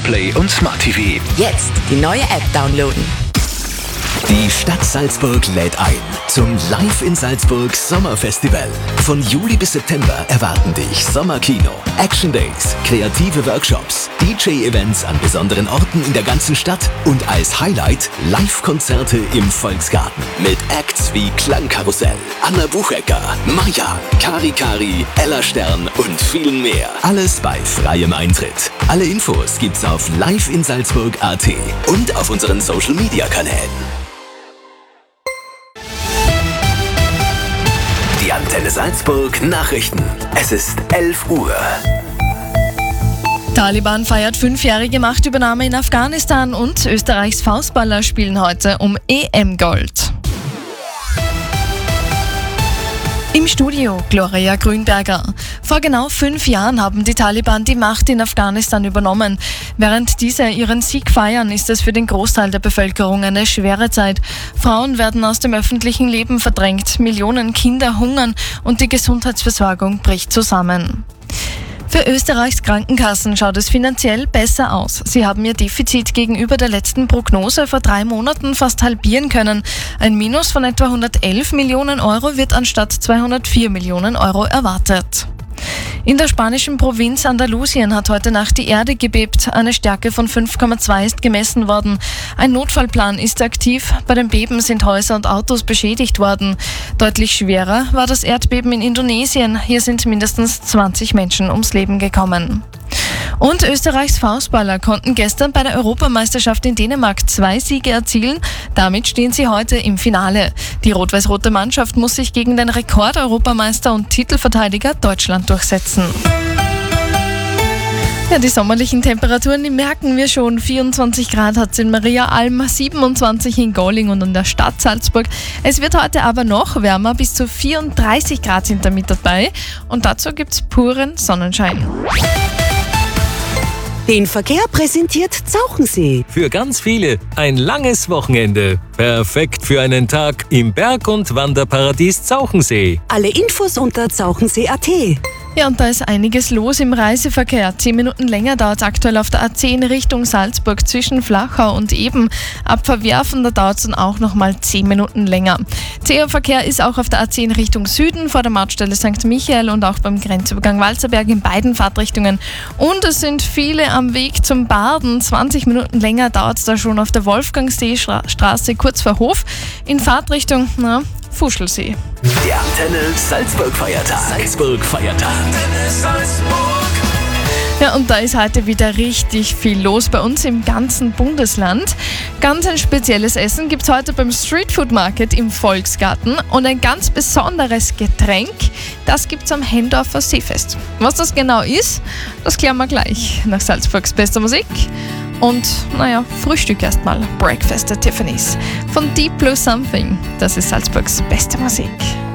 Play und Smart TV. Jetzt die neue App downloaden. Die Stadt Salzburg lädt ein zum Live in Salzburg Sommerfestival. Von Juli bis September erwarten dich Sommerkino, Action Days, kreative Workshops, DJ-Events an besonderen Orten in der ganzen Stadt und als Highlight Live-Konzerte im Volksgarten mit Acts wie Klangkarussell, Anna Buchecker, Maja, Kari Kari, Ella Stern und vielen mehr. Alles bei freiem Eintritt. Alle Infos gibt's auf liveinsalzburg.at und auf unseren Social-Media-Kanälen. Die Antenne Salzburg Nachrichten. Es ist 11 Uhr. Taliban feiert 5-jährige Machtübernahme in Afghanistan und Österreichs Faustballer spielen heute um EM-Gold. Im Studio Gloria Grünberger. Vor genau 5 Jahren haben die Taliban die Macht in Afghanistan übernommen. Während diese ihren Sieg feiern, ist es für den Großteil der Bevölkerung eine schwere Zeit. Frauen werden aus dem öffentlichen Leben verdrängt, Millionen Kinder hungern und die Gesundheitsversorgung bricht zusammen. Für Österreichs Krankenkassen schaut es finanziell besser aus. Sie haben ihr Defizit gegenüber der letzten Prognose vor 3 Monaten fast halbieren können. Ein Minus von etwa 111 Millionen Euro wird anstatt 204 Millionen Euro erwartet. In der spanischen Provinz Andalusien hat heute Nacht die Erde gebebt. Eine Stärke von 5,2 ist gemessen worden. Ein Notfallplan ist aktiv. Bei dem Beben sind Häuser und Autos beschädigt worden. Deutlich schwerer war das Erdbeben in Indonesien. Hier sind mindestens 20 Menschen ums Leben gekommen. Und Österreichs Faustballer konnten gestern bei der Europameisterschaft in Dänemark 2 Siege erzielen. Damit stehen sie heute im Finale. Die rot-weiß-rote Mannschaft muss sich gegen den Rekord-Europameister und Titelverteidiger Deutschland durchsetzen. Ja, die sommerlichen Temperaturen, die merken wir schon. 24 Grad hat es in Maria Alm, 27 in Golling und in der Stadt Salzburg. Es wird heute aber noch wärmer, bis zu 34 Grad sind da mit dabei. Und dazu gibt es puren Sonnenschein. Den Verkehr präsentiert Zauchensee. Für ganz viele ein langes Wochenende. Perfekt für einen Tag im Berg- und Wanderparadies Zauchensee. Alle Infos unter zauchensee.at. Ja, und da ist einiges los im Reiseverkehr. 10 Minuten länger dauert es aktuell auf der A10 Richtung Salzburg zwischen Flachau und Eben. Ab Verwerfen, da dauert es dann auch nochmal 10 Minuten länger. Zäher Verkehr ist auch auf der A10 Richtung Süden vor der Mautstelle St. Michael und auch beim Grenzübergang Walzerberg in beiden Fahrtrichtungen. Und es sind viele am Weg zum Baden. 20 Minuten länger dauert es da schon auf der Wolfgangseestraße kurz vor Hof in Fahrtrichtung Fuschelsee. Der Antenne Salzburg Feiertag. Salzburg Feiertag. Antenne Salzburg. Ja, und da ist heute wieder richtig viel los bei uns im ganzen Bundesland. Ganz ein spezielles Essen gibt es heute beim Streetfood Market im Volksgarten und ein ganz besonderes Getränk, das gibt es am Hendorfer Seefest. Was das genau ist, das klären wir gleich nach Salzburgs bester Musik. Und Frühstück erstmal. Breakfast at Tiffany's von Deep Blue Something. Das ist Salzburgs beste Musik.